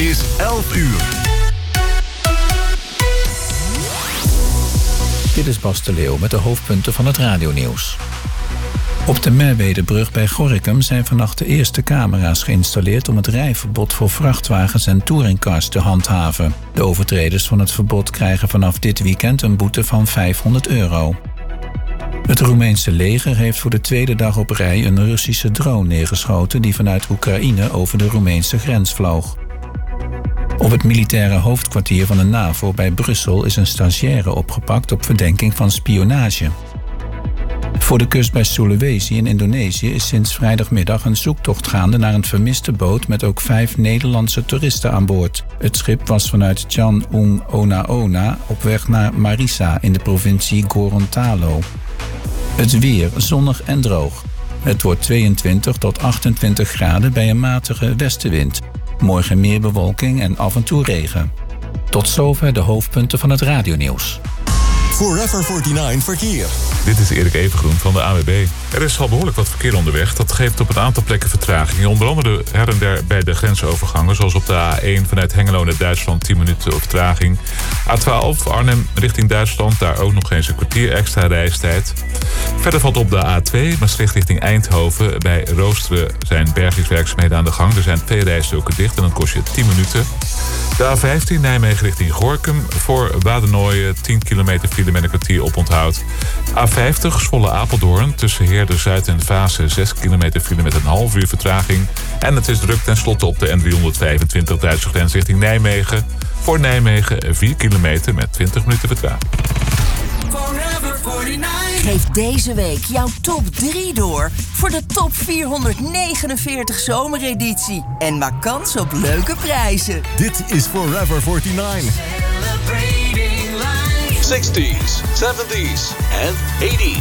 is 11 uur. Dit is Bas de Leeuw met de hoofdpunten van het radionieuws. Op de Merwedebrug bij Gorinchem zijn vannacht de eerste camera's geïnstalleerd om het rijverbod voor vrachtwagens en touringcars te handhaven. De overtreders van het verbod krijgen vanaf dit weekend een boete van €500. Het Roemeense leger heeft voor de tweede dag op rij een Russische drone neergeschoten die vanuit Oekraïne over de Roemeense grens vloog. Op het militaire hoofdkwartier van de NAVO bij Brussel is een stagiaire opgepakt op verdenking van spionage. Voor de kust bij Sulawesi in Indonesië is sinds vrijdagmiddag een zoektocht gaande naar een vermiste boot met ook 5 Nederlandse toeristen aan boord. Het schip was vanuit Chan Ung Ona op weg naar Marissa in de provincie Gorontalo. Het weer zonnig en droog. Het wordt 22 tot 28 graden bij een matige westenwind. Morgen meer bewolking en af en toe regen. Tot zover de hoofdpunten van het radionieuws. Forever 49 verkeer. Dit is Erik Evengroen van de AWB. Er is al behoorlijk wat verkeer onderweg. Dat geeft op een aantal plekken vertragingen. Onder andere her en der bij de grensovergangen. Zoals op de A1 vanuit Hengelo naar Duitsland 10 minuten vertraging. A12 Arnhem richting Duitsland. Daar ook nog eens een kwartier extra reistijd. Verder valt op de A2 Maastricht richting Eindhoven. Bij Roosteren zijn bergingswerkzaamheden aan de gang. Er zijn 2 rijstroken dicht en dan kost je 10 minuten. De A15 Nijmegen richting Gorinchem. Voor Wadernooien 10 kilometer file met een kwartier oponthoud. A50 Zwolle-Apeldoorn tussen Heerden-Zuid en Vaassen 6 kilometer file met een half uur vertraging. En het is druk tenslotte op de N325 Duitse grens richting Nijmegen. Voor Nijmegen 4 kilometer met 20 minuten vertraging. Geef deze week jouw top 3 door voor de top 449 zomereditie. En maak kans op leuke prijzen. Dit is Forever 49. 60s, 70s en 80s.